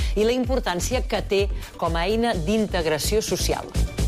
i la importància que té com a eina d'integració social.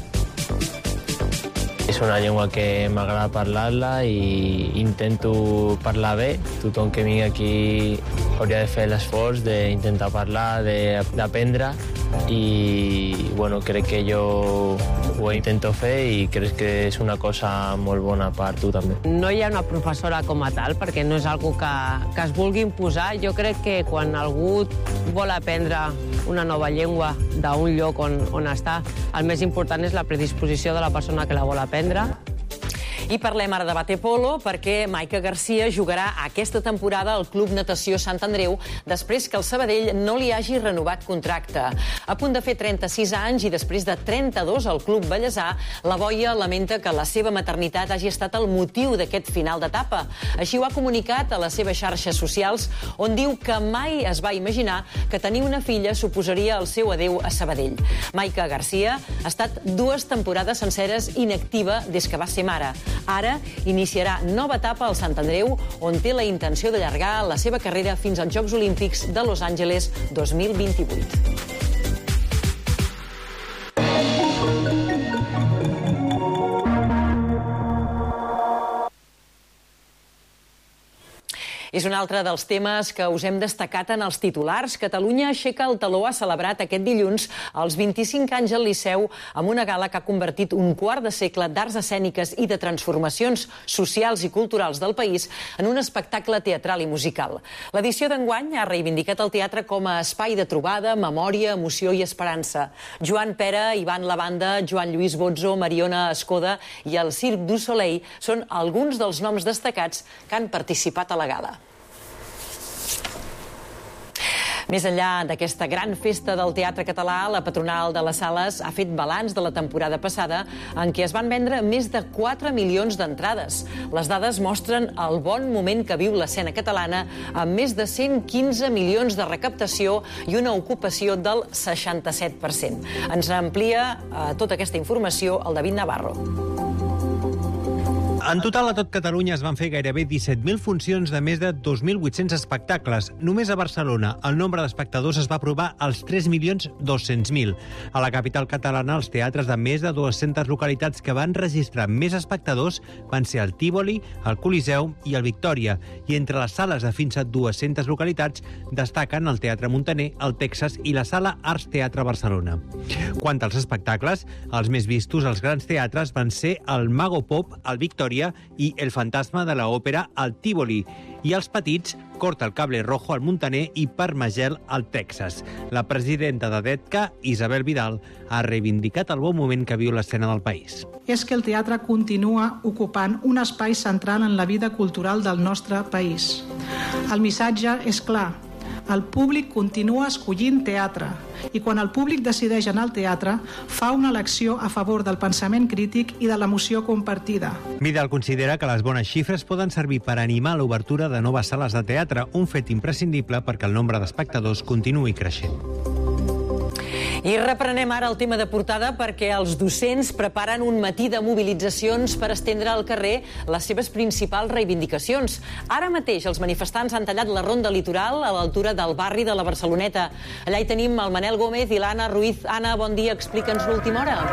És una llengua que m'agrada parlar-la i intento parlar bé. Tothom que vingui aquí hauria de fer l'esforç d'intentar parlar, d'aprendre i crec que jo ho intento fer i crec que és una cosa molt bona per tu també. No hi ha una professora com a tal perquè no és algo que es vulgui imposar. Jo crec que quan algú vol aprendre una nova llengua d'un lloc on està, el més important és la predisposició de la persona que la vol aprendre. I parlem ara de waterpolo perquè Maica Garcia jugarà aquesta temporada al Club Natació Sant Andreu després que el Sabadell no li hagi renovat contracte. A punt de fer 36 anys i després de 32 al Club Bellesà, la boia lamenta que la seva maternitat hagi estat el motiu d'aquest final d'etapa. Així ho ha comunicat a les seves xarxes socials, on diu que mai es va imaginar que tenir una filla suposaria el seu adeu a Sabadell. Maica Garcia ha estat 2 temporades senceres inactiva des que va ser mare. Ara iniciarà nova etapa al Sant Andreu, on té la intenció d'allargar la seva carrera fins als Jocs Olímpics de Los Angeles 2028. És un altre dels temes que us hem destacat en els titulars. Catalunya aixeca el taló, ha celebrat aquest dilluns els 25 anys al Liceu amb una gala que ha convertit un quart de segle d'arts escèniques i de transformacions socials i culturals del país en un espectacle teatral i musical. L'edició d'enguany ha reivindicat el teatre com a espai de trobada, memòria, emoció i esperança. Joan Pera, Ivan Lavanda, Joan Lluís Bozzo, Mariona Escoda i el Cirque du Soleil són alguns dels noms destacats que han participat a la gala. Més enllà d'aquesta gran festa del teatre català, la patronal de les sales ha fet balanç de la temporada passada en què es van vendre més de 4 milions d'entrades. Les dades mostren el bon moment que viu l'escena catalana amb més de 115 milions de recaptació i una ocupació del 67%. Ens amplia tota aquesta informació el David Navarro. En total, a tot Catalunya es van fer gairebé 17.000 funcions de més de 2.800 espectacles. Només a Barcelona el nombre d'espectadors es va aprovar als 3.200.000. A la capital catalana, els teatres de més de 200 localitats que van registrar més espectadors van ser el Tívoli, el Coliseu i el Victòria. I entre les sales de fins a 200 localitats destaquen el Teatre Muntaner, el Texas i la Sala Arts Teatre Barcelona. Quant als espectacles, els més vistos als grans teatres van ser el Mago Pop, el Victòria i El fantasma de l'òpera al Tívoli, i els petits, Corta el cable rojo al Muntaner i Parmagel al Texas. La presidenta de DETCA, Isabel Vidal, ha reivindicat el bon moment que viu l'escena del país. És que el teatre continua ocupant un espai central en la vida cultural del nostre país. El missatge és clar. El públic continua escollint teatre i quan el públic decideix anar al teatre fa una elecció a favor del pensament crític i de l'emoció compartida. Vidal considera que les bones xifres poden servir per animar l'obertura de noves sales de teatre, un fet imprescindible perquè el nombre d'espectadors continuï creixent. I reprenem ara el tema de portada perquè els docents preparen un matí de mobilitzacions per estendre al carrer les seves principals reivindicacions. Ara mateix els manifestants han tallat la ronda litoral a l'altura del barri de la Barceloneta. Allà hi tenim el Manel Gómez i l'Anna Ruiz. Anna, bon dia, explica'ns l'última hora.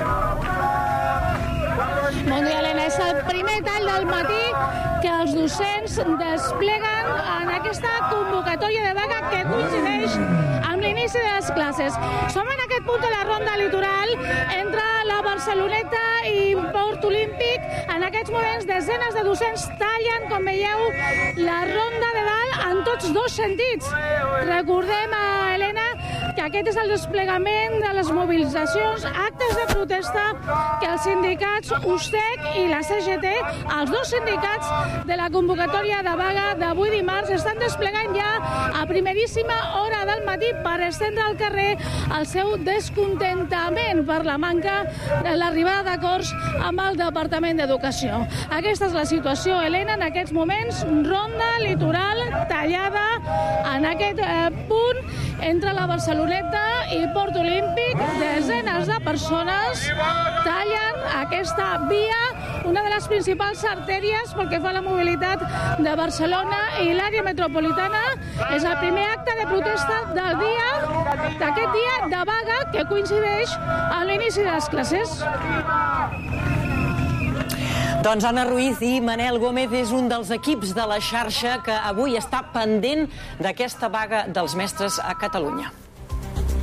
Bon dia, Helena. És el primer tall del matí que els docents despleguen en aquesta convocatòria de vaga que coincideix amb l'inici de les classes. Som en aquest punt de la ronda litoral entre la Barceloneta i Port Olímpic. En aquests moments, desenes de docents tallen, com veieu, la ronda de dalt en tots dos sentits. Recordem, Helena, que aquest és el desplegament de les mobilitzacions, actes de protesta que els sindicats USTEC i la CGT, els dos sindicats de la convocatòria de vaga d'avui dimarts, estan desplegant ja a primeríssima hora del matí per estendre al carrer el seu descontentament per la manca de l'arribada d'acords amb el Departament d'Educació. Aquesta és la situació, Helena, en aquests moments, ronda litoral tallada en aquest punt entre la Barceloneta i Port Olímpic. Desenes de persones tallen aquesta via, una de les principals artèries pel que fa a la mobilitat de Barcelona i l'àrea metropolitana. És el primer acte de protesta del dia d'aquest dia de vaga que coincideix amb l'inici de les classes. Doncs Anna Ruiz i Manel Gómez és un dels equips de la xarxa que avui està pendent d'aquesta vaga dels mestres a Catalunya.